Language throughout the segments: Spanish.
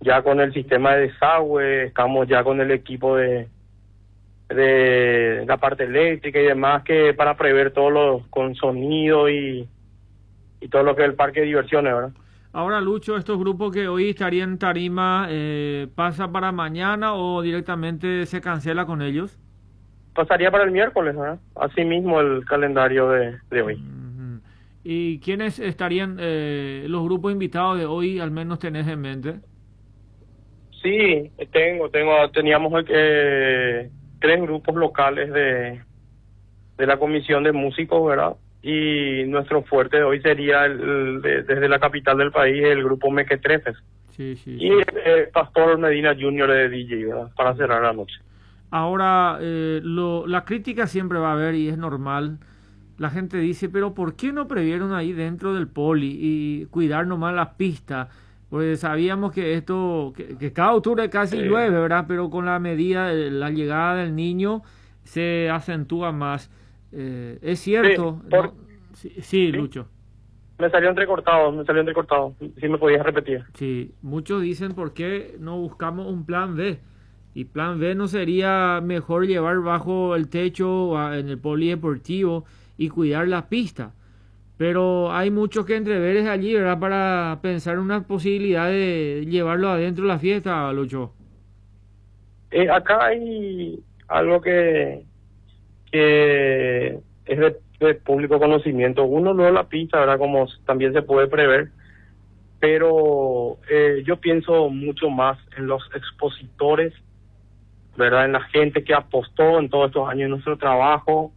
ya con el sistema de desagüe, estamos ya con el equipo de la parte eléctrica y demás, que para prever todo lo con sonido y todo lo que es el parque de diversiones, ¿verdad? Ahora, Lucho, estos grupos que hoy estarían en tarima, ¿pasa para mañana o directamente se cancela con ellos? Pasaría para el miércoles, ¿verdad? Así mismo el calendario de hoy. Ujú. ¿Y quiénes estarían los grupos invitados de hoy, al menos tenés en mente? Sí, teníamos 3 grupos locales de la comisión de músicos, ¿verdad? Y nuestro fuerte de hoy sería desde la capital del país, el grupo Mequetrefes. Sí, sí, Y sí. Pastor Medina Junior de DJ, ¿verdad? Para cerrar la noche. Ahora, la crítica siempre va a haber y es normal. La gente dice, pero ¿por qué no previeron ahí dentro del poli y cuidar nomás las pistas? Pues sabíamos que que cada octubre casi llueve, ¿verdad? Pero con la medida de la llegada del niño se acentúa más. Es Sí, cierto, ¿no? Sí, sí, sí, Lucho. me salió entrecortado. Si me podías repetir. Sí, muchos dicen por qué no buscamos un plan B. Y plan B no sería mejor llevar bajo el techo en el polideportivo y cuidar la pista. Pero hay muchos que entreveres allí, ¿verdad? Para pensar en una posibilidad de llevarlo adentro de la fiesta, Lucho. Acá hay algo que es de público conocimiento. Uno no la pista, ¿verdad? Como también se puede prever, pero yo pienso mucho más en los expositores, ¿verdad? En la gente que apostó en todos estos años en nuestro trabajo,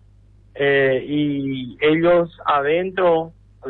y ellos adentro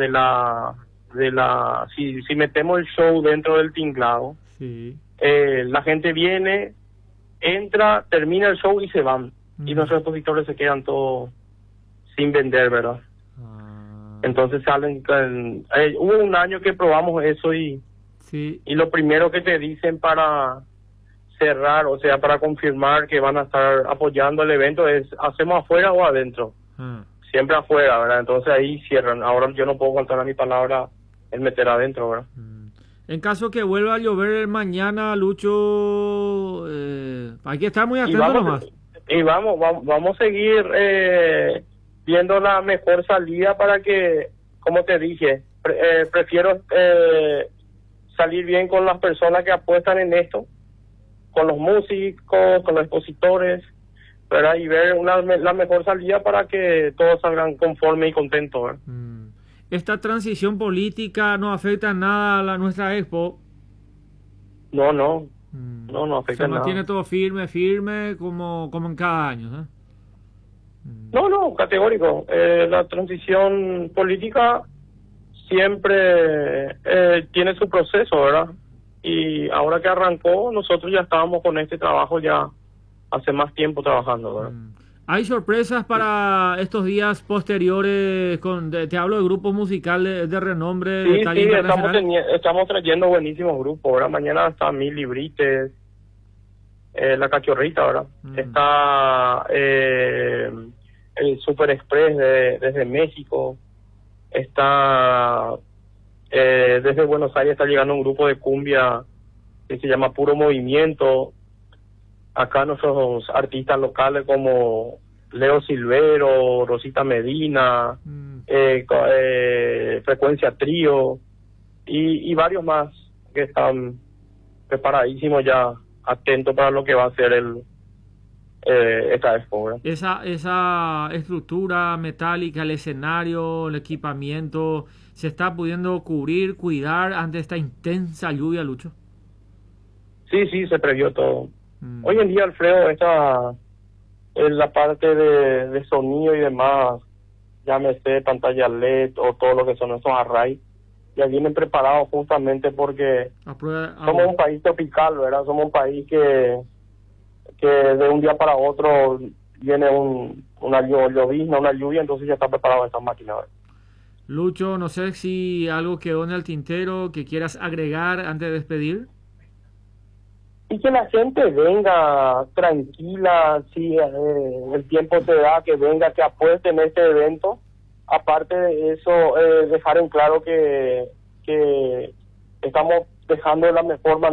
si metemos el show dentro del tinglado, Sí. la gente viene, entra, termina el show y se van. Y Mm. nuestros expositores se quedan todos sin vender, ¿verdad? Ah, Entonces hubo un año que probamos eso sí. y lo primero que te dicen para cerrar, o sea, para confirmar que van a estar apoyando el evento es: ¿hacemos afuera o adentro? Ah. Siempre afuera, ¿verdad? Entonces ahí cierran. Ahora yo no puedo contar a mi palabra el meter adentro, ¿verdad? Mm. En caso que vuelva a llover mañana, Lucho, hay que estar muy Y atento vamos, nomás. vamos a seguir viendo la mejor salida para que, como te dije, prefiero salir bien con las personas que apuestan en esto, con los músicos, con los expositores, ¿verdad? Y ver la mejor salida para que todos salgan conformes y contentos, ¿verdad? Mm. ¿Esta transición política no afecta en nada a nuestra expo? No, no, Mm. no Se afecta en nada. mantiene todo firme, como en cada año, ¿eh? Mm. No, categórico. La transición política siempre tiene su proceso, ¿verdad? Y ahora que arrancó, nosotros ya estábamos con este trabajo ya hace más tiempo trabajando, ¿verdad? Mm. ¿Hay sorpresas para estos días posteriores? Te hablo de grupos musicales de renombre de Sí, talla sí, internacional. estamos trayendo buenísimos grupos, ¿verdad? Mañana está Mili Brites, La Cachorrita, ¿verdad? Mm. Está el Super Express desde México, está desde Buenos Aires está llegando un grupo de cumbia que se llama Puro Movimiento. Acá nuestros artistas locales como Leo Silvero, Rosita Medina, Mm. Frecuencia Trío y varios más que están preparadísimos ya, atentos para lo que va a ser esta expo, ¿verdad? Esa estructura metálica, el escenario, el equipamiento, ¿se está pudiendo cubrir, cuidar ante esta intensa lluvia, Lucho? Sí, se previó todo. Mm. Hoy en día, Alfredo, en la parte de sonido y demás, llámese pantalla LED o todo lo que son esos arrays, ya vienen preparados justamente porque somos un país tropical, ¿verdad? Somos un país que de un día para otro viene una llovizna, una lluvia, entonces ya está preparado esta máquina, ¿verdad? Lucho, no sé si algo quedó en el tintero que quieras agregar antes de despedir. Y que la gente venga tranquila, si el tiempo te da, que venga, que apueste en este evento. Aparte de eso, dejar en claro que estamos dejando de la mejor manera